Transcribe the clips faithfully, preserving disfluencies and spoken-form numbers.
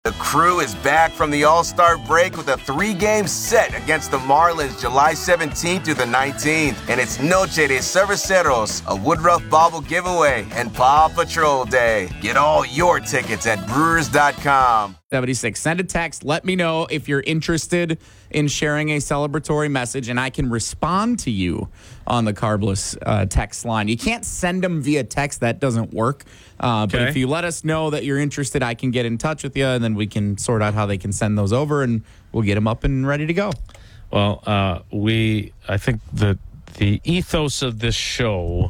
The Crew is back from the All-Star break with a three-game set against the Marlins July seventeenth through the nineteenth. And it's Noche de Cerveceros, a Woodruff Bobble giveaway, and Paw Patrol Day. Get all your tickets at Brewers dot com. seventy-six. Send a text. Let me know if you're interested in sharing a celebratory message, and I can respond to you on the Carbless uh, text line. You can't send them via text. That doesn't work. Uh, but Okay. if you let us know that you're interested, I can get in touch with you, and then we can sort out how they can send those over, and we'll get them up and ready to go. Well, uh, we, I think the the ethos of this show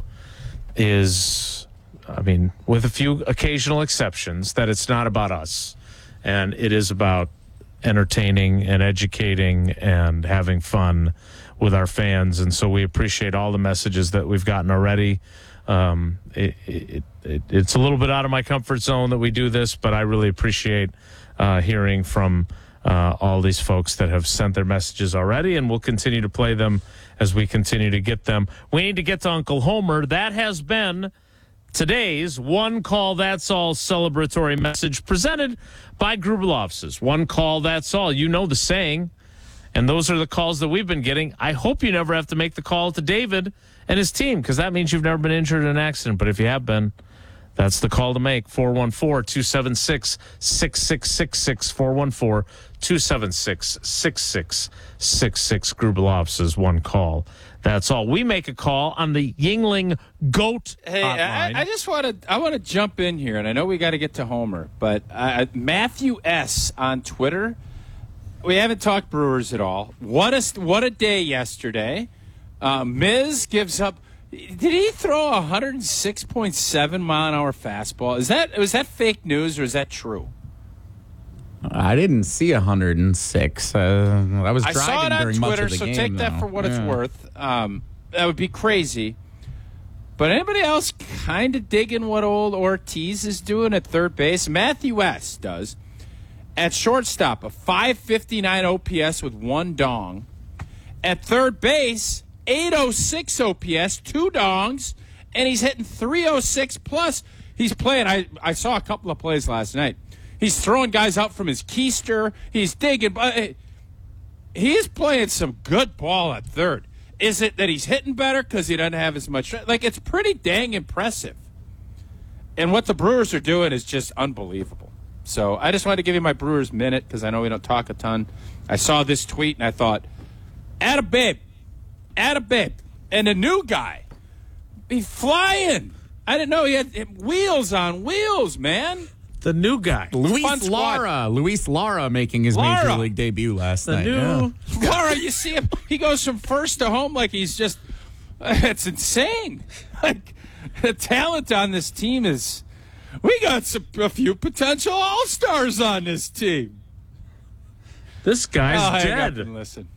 is, I mean, with a few occasional exceptions, that it's not about us, and it is about entertaining and educating and having fun with our fans. And so we appreciate all the messages that we've gotten already. Um, it, it, it, it's a little bit out of my comfort zone that we do this, but I really appreciate uh, hearing from uh, all these folks that have sent their messages already, and we'll continue to play them as we continue to get them. We need to get to Uncle Homer. That has been today's One Call That's All celebratory message presented by Grubel Offices. One call, that's all. You know the saying. And those are the calls that we've been getting. I hope you never have to make the call to David and his team, because that means you've never been injured in an accident. But if you have been, that's the call to make. four one four, two seven six, six six six six. four one four, two seven six, six six six six. Grubel Offices, one call. That's all. We make a call on the Yingling Goat Hey, hotline. I, I just want to I want to jump in here, and I know we got to get to Homer, but uh, Matthew S. on Twitter. We haven't talked Brewers at all. What a what a day yesterday. Uh, Miz gives up. Did he throw a one oh six point seven mile an hour fastball? Is that was that fake news or is that true? I didn't see one hundred six. Uh, I was I driving saw it on during much Twitter, of the so game, take that though. for what it's Yeah. worth. Um, that would be crazy. But anybody else kind of digging what old Ortiz is doing at third base? Matthew S. does. At shortstop, a five fifty-nine O P S with one dong. At third base, eight oh six O P S, two dongs, and he's hitting three oh six plus. He's playing. I, I saw a couple of plays last night. He's throwing guys out from his keister. He's digging. But he's playing some good ball at third. Is it that he's hitting better because he doesn't have as much? Like, it's pretty dang impressive. And what the Brewers are doing is just unbelievable. So I just wanted to give you my Brewers minute because I know we don't talk a ton. I saw this tweet and I thought, atta babe, atta babe. And the new guy, he's flying. I didn't know he had wheels on wheels, man. The new guy. Fun Luis squad. Lara. Luis Lara making his Lara. major league debut last The night. new Yeah. Laura, you see him. He goes from first to home like he's just. It's insane. Like, the talent on this team is. We got some, a few potential all stars on this team. This guy's Oh, hang up dead. and listen.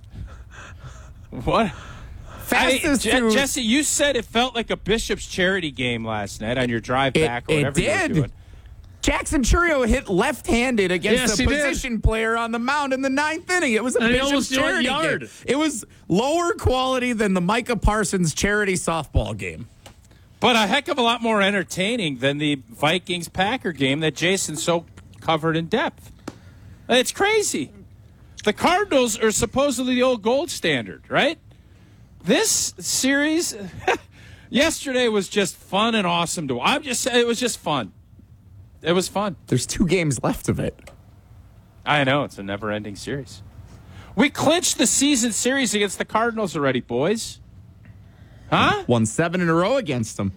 What? Fastest I, Je- to- Jesse, you said it felt like a Bishop's charity game last night on your drive It- back or it whatever you were did. doing. Jackson Churio hit left-handed against Yes, a he did. position player on the mound in the ninth inning. It was a And he Bishop's almost went charity yard. game. It was lower quality than the Micah Parsons charity softball game. But a heck of a lot more entertaining than the Vikings-Packer game that Jason so covered in depth. It's crazy. The Cardinals are supposedly the old gold standard, right? This series yesterday was just fun and awesome to watch. I'm just it was just fun. It was fun. There's two games left of it. I know, it's a never-ending series. We clinched the season series against the Cardinals already, boys. Huh? Won seven in a row against them.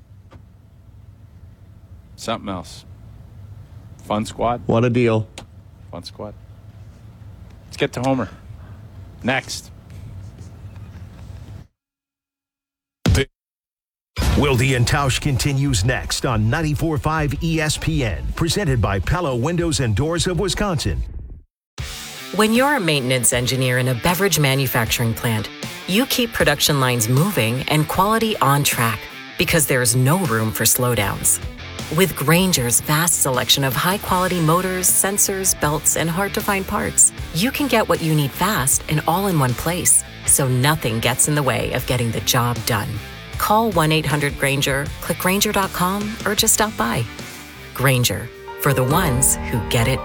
Something else. Fun squad. What a deal. Fun squad. Let's get to Homer. Next. Wilde and Tausch continues next on ninety-four point five E S P N, presented by Pella Windows and Doors of Wisconsin. When you're a maintenance engineer in a beverage manufacturing plant, you keep production lines moving and quality on track because there's no room for slowdowns. With Grainger's vast selection of high-quality motors, sensors, belts, and hard-to-find parts, you can get what you need fast and all in one place, so nothing gets in the way of getting the job done. Call one eight hundred Grainger, click Grainger dot com, or just stop by. Grainger, for the ones who get it